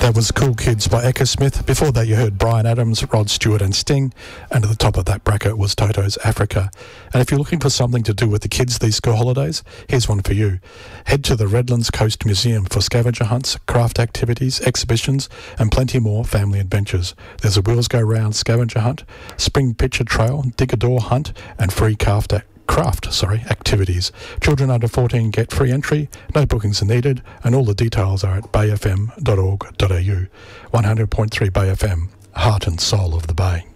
That was Cool Kids by Eka Smith. Before that, you heard Bryan Adams, Rod Stewart and Sting. And at the top of that bracket was Toto's Africa. And if you're looking for something to do with the kids these school holidays, here's one for you. Head to the Redlands Coast Museum for scavenger hunts, craft activities, exhibitions, and plenty more family adventures. There's a Wheels Go Round scavenger hunt, spring picture trail, dig a door hunt, and free craft activities. Children under 14 get free entry, no bookings are needed, and all the details are at bayfm.org.au. 100.3 Bay FM, heart and soul of the Bay.